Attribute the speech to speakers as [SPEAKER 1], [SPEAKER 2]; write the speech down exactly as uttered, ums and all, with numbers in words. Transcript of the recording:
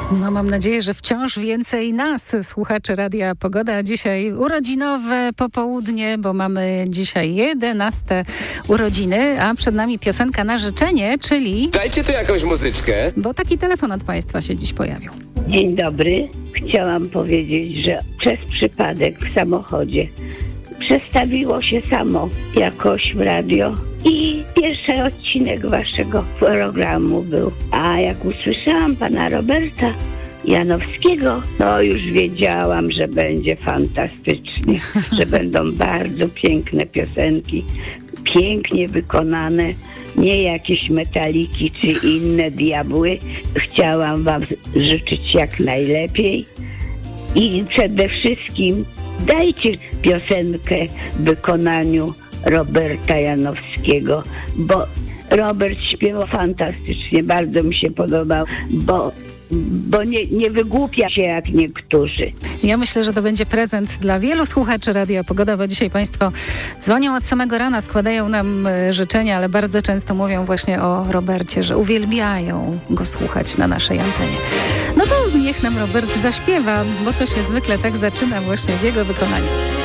[SPEAKER 1] No, mam nadzieję, że wciąż więcej nas, słuchaczy Radia Pogoda. Dzisiaj urodzinowe popołudnie, bo mamy dzisiaj jedenaste urodziny, a przed nami piosenka na życzenie, czyli...
[SPEAKER 2] Dajcie tu jakąś muzyczkę.
[SPEAKER 1] Bo taki telefon od Państwa się dziś pojawił.
[SPEAKER 3] Dzień dobry. Chciałam powiedzieć, że przez przypadek w samochodzie przestawiło się samo jakoś w radio i pierwszy odcinek waszego programu był. A jak usłyszałam pana Roberta Janowskiego, to już wiedziałam, że będzie fantastycznie, że będą bardzo piękne piosenki, pięknie wykonane, nie jakieś metaliki czy inne diabły. Chciałam wam życzyć jak najlepiej i przede wszystkim dajcie piosenkę w wykonaniu Roberta Janowskiego, bo Robert śpiewa fantastycznie, bardzo mi się podobał, bo, bo nie, nie wygłupia się jak niektórzy.
[SPEAKER 1] Ja myślę, że to będzie prezent dla wielu słuchaczy Radia Pogoda, bo dzisiaj Państwo dzwonią od samego rana, składają nam życzenia, ale bardzo często mówią właśnie o Robercie, że uwielbiają go słuchać na naszej antenie. No to niech nam Robert zaśpiewa, bo to się zwykle tak zaczyna właśnie w jego wykonaniu.